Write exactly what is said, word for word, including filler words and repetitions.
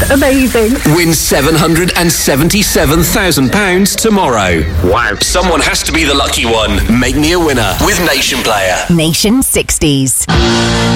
Amazing. Win seven hundred seventy-seven thousand pounds tomorrow. Wow. Someone has to be the lucky one. Make me a winner with Nation Player. Nation sixties.